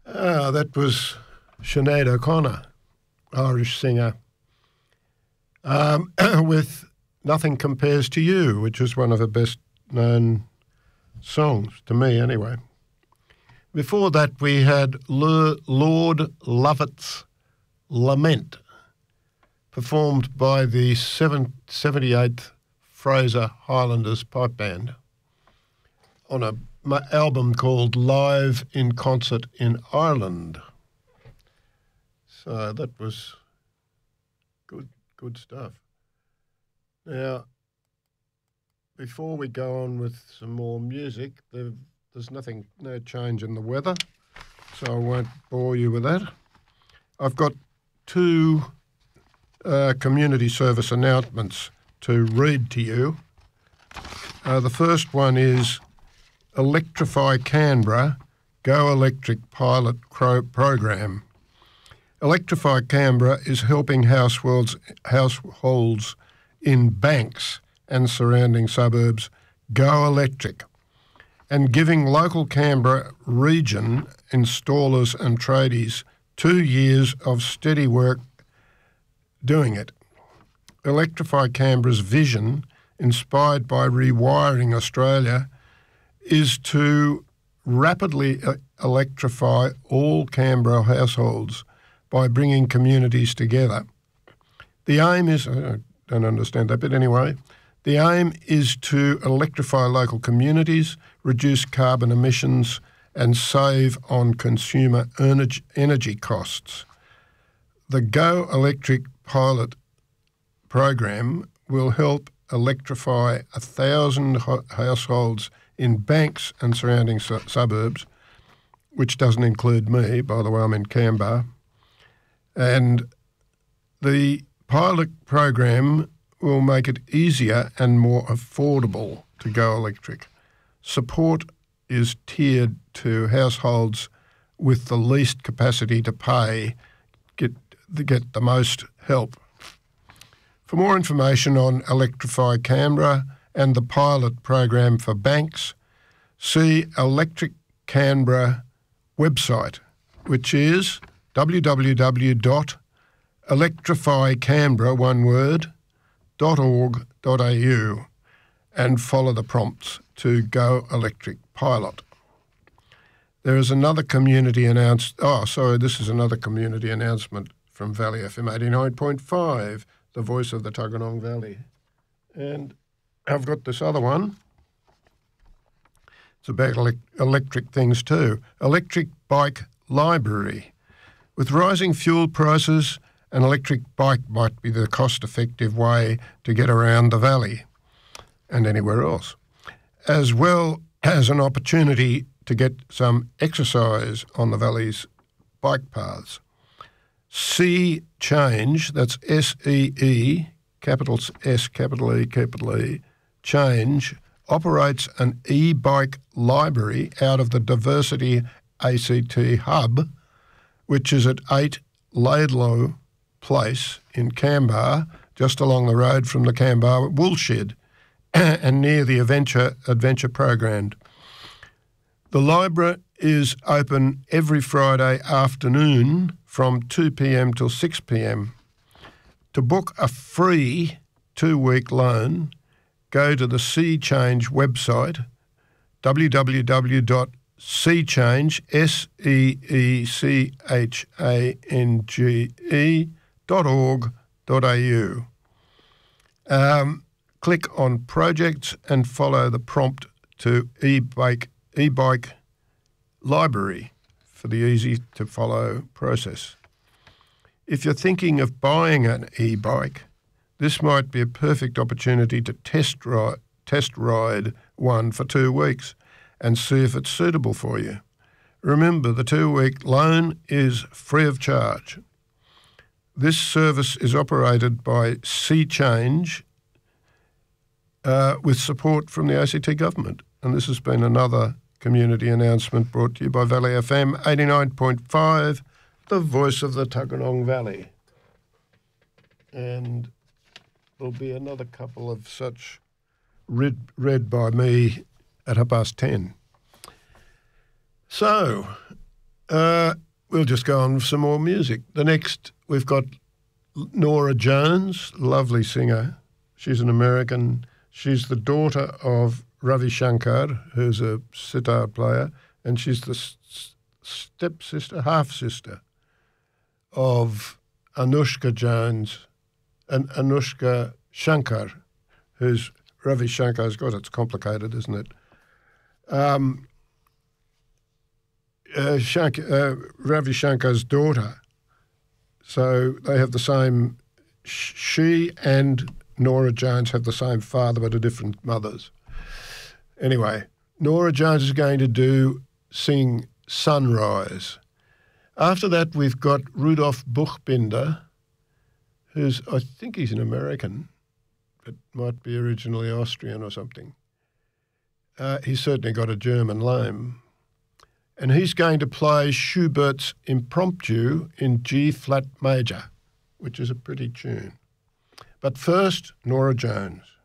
That was Sinead O'Connor, Irish singer, with Nothing Compares to You, which is one of her best-known songs, to me anyway. Before that, we had Lord Lovett's Lament, performed by the 78th Fraser Highlanders Pipe Band on an album called Live in Concert in Ireland. So that was good stuff. Now, before we go on with some more music, there's no change in the weather, so I won't bore you with that. I've got two community service announcements to read to you. The first one is Electrify Canberra Go Electric Pilot Program. Electrify Canberra is helping households in Banks and surrounding suburbs go electric and giving local Canberra region installers and tradies 2 years of steady work doing it. Electrify Canberra's vision, inspired by Rewiring Australia, is to rapidly electrify all Canberra households by bringing communities together. The aim is, I don't understand that bit anyway, the aim is to electrify local communities, reduce carbon emissions and save on consumer energy costs. The Go Electric pilot program will help electrify 1,000 households in Banks and surrounding suburbs, which doesn't include me, by the way, I'm in Canberra. And the pilot program will make it easier and more affordable to go electric. Support is tiered to households with the least capacity to pay get the most help. For more information on Electrify Canberra and the pilot program for Banks, see Electric Canberra website, which is www.electrifycanberra.org.au, and follow the prompts to go electric pilot. There is another community this is another community announcement from Valley FM 89.5, the voice of the Tuggeranong Valley. And I've got this other one. It's about electric things too. Electric Bike Library. With rising fuel prices, an electric bike might be the cost-effective way to get around the valley and anywhere else, as well as an opportunity to get some exercise on the valley's bike paths. Sea Change, that's S-E-E, capital S, capital E, capital E, Change, operates an e-bike library out of the Diversity ACT Hub, which is at 8 Laidlaw Place in Canberra, just along the road from the Canberra Woolshed and near the Adventure Program. The library is open every Friday afternoon from 2 p.m. till 6 p.m. To book a free 2-week loan, go to the Sea Change website, seechange.org.au. Click on projects and follow the prompt to e-bike library for the easy-to-follow process. If you're thinking of buying an e-bike, this might be a perfect opportunity to test ride one for 2 weeks and see if it's suitable for you. Remember, the 2-week loan is free of charge. This service is operated by Sea Change with support from the ACT government. And this has been another community announcement brought to you by Valley FM 89.5, the voice of the Tuggeranong Valley. And there'll be another couple of such read by me at 10:30. So, We'll just go on with some more music. The next, we've got Nora Jones, lovely singer. She's an American. She's the daughter of Ravi Shankar, who's a sitar player, and she's the stepsister, half-sister of Anushka Jones and Anushka Shankar, who's Ravi Shankar's got. It's complicated, isn't it? Ravi Shankar's daughter. So they have the same, she and Nora Jones have the same father but are different mothers. Anyway, Nora Jones is going to sing Sunrise. After that, we've got Rudolf Buchbinder, I think he's an American, but might be originally Austrian or something. He's certainly got a German name. And he's going to play Schubert's Impromptu in G-flat major, which is a pretty tune. But first, Nora Jones.